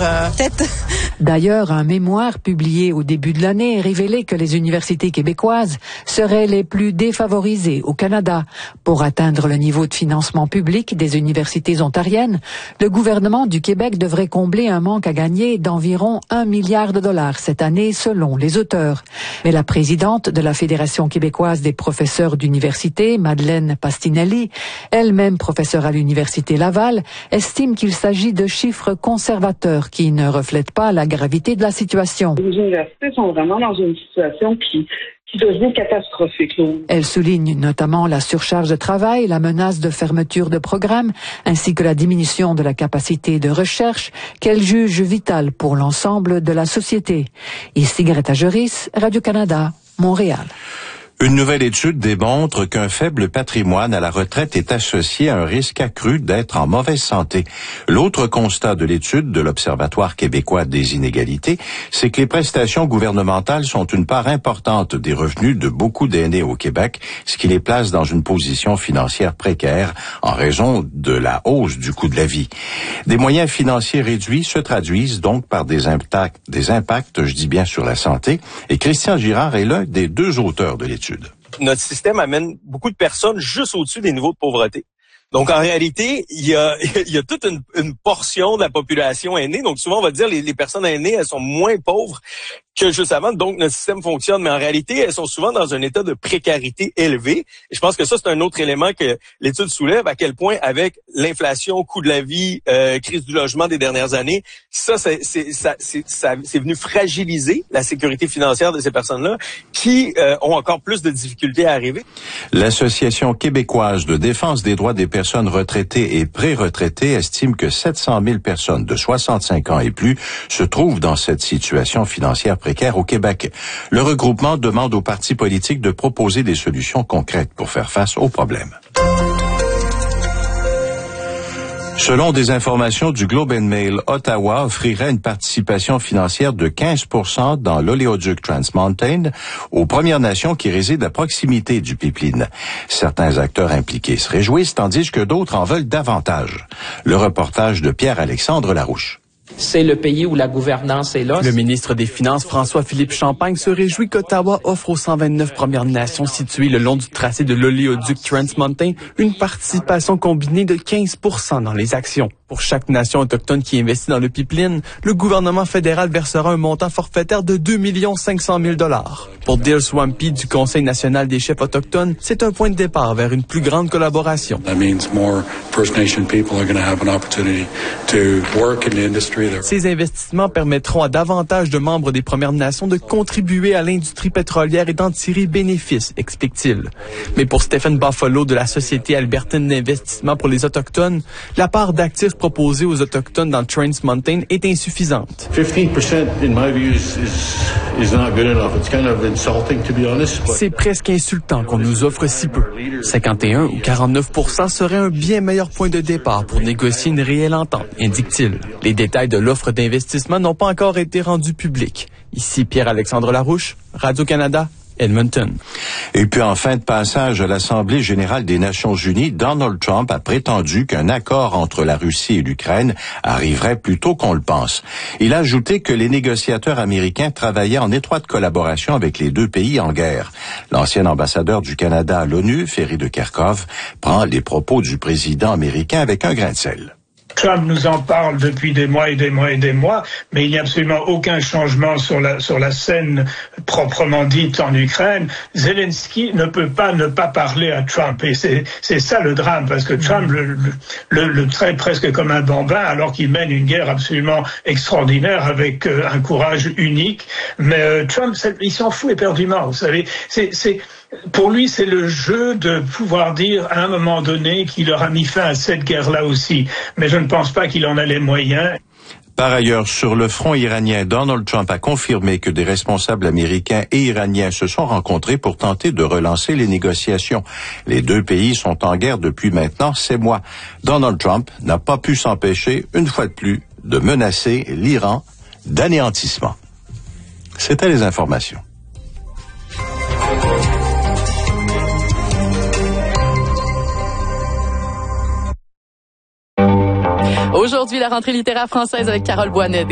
peut-être. D'ailleurs, un mémoire publié au début de l'année révélait que les universités québécoises seraient les plus défavorisées au Canada. Pour atteindre le niveau de financement public des universités ontariennes, le gouvernement du Québec devrait combler un manque à gagner d'environ 1 milliard de dollars cette année, selon les auteurs. Mais la présidente de la Fédération québécoise des professeurs d'université, Madeleine Pastinelli, elle-même professeure à l'Université Laval, estime qu'il s'agit de chiffres conservateurs qui ne reflètent pas la gravité de la situation. Les universités sont vraiment dans une situation qui devient catastrophique. Elle souligne notamment la surcharge de travail, la menace de fermeture de programmes, ainsi que la diminution de la capacité de recherche qu'elle juge vitale pour l'ensemble de la société. Ici Greta Joris, Radio-Canada, Montréal. Une nouvelle étude démontre qu'un faible patrimoine à la retraite est associé à un risque accru d'être en mauvaise santé. L'autre constat de l'étude de l'Observatoire québécois des inégalités, c'est que les prestations gouvernementales sont une part importante des revenus de beaucoup d'aînés au Québec, ce qui les place dans une position financière précaire en raison de la hausse du coût de la vie. Des moyens financiers réduits se traduisent donc par des impacts, je dis bien, sur la santé, et Christian Girard est l'un des deux auteurs de l'étude. Notre système amène beaucoup de personnes juste au-dessus des niveaux de pauvreté. Donc, en réalité, il y a toute une portion de la population aînée. Donc, souvent, on va dire les personnes aînées, elles sont moins pauvres que juste avant. Donc, notre système fonctionne. Mais en réalité, elles sont souvent dans un état de précarité élevé. Et je pense que ça, c'est un autre élément que l'étude soulève, à quel point, avec l'inflation, coût de la vie, crise du logement des dernières années, ça c'est venu fragiliser la sécurité financière de ces personnes-là qui ont encore plus de difficultés à arriver. L'Association québécoise de défense des droits des personnes retraitées et pré-retraitées estime que 700 000 personnes de 65 ans et plus se trouvent dans cette situation financière précaire au Québec. Le regroupement demande aux partis politiques de proposer des solutions concrètes pour faire face aux problèmes. Selon des informations du Globe and Mail, Ottawa offrirait une participation financière de 15% dans l'oléoduc Trans Mountain aux Premières Nations qui résident à proximité du pipeline. Certains acteurs impliqués se réjouissent, tandis que d'autres en veulent davantage. Le reportage de Pierre-Alexandre Larouche. C'est le pays où la gouvernance est là. Le ministre des Finances, François-Philippe Champagne, se réjouit qu'Ottawa offre aux 129 Premières Nations situées le long du tracé de l'oléoduc Trans Mountain une participation combinée de 15% dans les actions. Pour chaque nation autochtone qui investit dans le pipeline, le gouvernement fédéral versera un montant forfaitaire de 2 500 000 $. Pour Dale Swampy du Conseil national des chefs autochtones, c'est un point de départ vers une plus grande collaboration. That means more First Nation people are going to have an opportunity to work in the industry. Ces investissements permettront à davantage de membres des Premières Nations de contribuer à l'industrie pétrolière et d'en tirer bénéfice, explique-t-il. Mais pour Stephen Buffalo de la Société albertaine d'investissement pour les Autochtones, la part d'actifs proposée aux Autochtones dans Trans Mountain est insuffisante. 15% in my view is not good enough. It's kind of insulting, to be honest. C'est presque insultant qu'on nous offre si peu. 51 ou 49% serait un bien meilleur point de départ pour négocier une réelle entente, indique-t-il. Les détails de l'offre d'investissement n'ont pas encore été rendus publics. Ici Pierre-Alexandre Larouche, Radio-Canada, Edmonton. Et puis en fin de passage à l'Assemblée générale des Nations unies, Donald Trump a prétendu qu'un accord entre la Russie et l'Ukraine arriverait plus tôt qu'on le pense. Il a ajouté que les négociateurs américains travaillaient en étroite collaboration avec les deux pays en guerre. L'ancien ambassadeur du Canada à l'ONU, Ferry de Kerkhove, prend les propos du président américain avec un grain de sel. Trump nous en parle depuis des mois et des mois et des mois, mais il n'y a absolument aucun changement sur la scène proprement dite en Ukraine. Zelensky ne peut pas ne pas parler à Trump, et c'est ça le drame, parce que Trump le traite presque comme un bambin, alors qu'il mène une guerre absolument extraordinaire avec un courage unique. Mais Trump, il s'en fout éperdument, vous savez. Pour lui, c'est le jeu de pouvoir dire à un moment donné qu'il aura mis fin à cette guerre-là aussi. Mais je ne pense pas qu'il en a les moyens. Par ailleurs, sur le front iranien, Donald Trump a confirmé que des responsables américains et iraniens se sont rencontrés pour tenter de relancer les négociations. Les deux pays sont en guerre depuis maintenant 7 mois. Donald Trump n'a pas pu s'empêcher, une fois de plus, de menacer l'Iran d'anéantissement. C'était les informations. Aujourd'hui, la rentrée littéraire française avec Carole Boinet.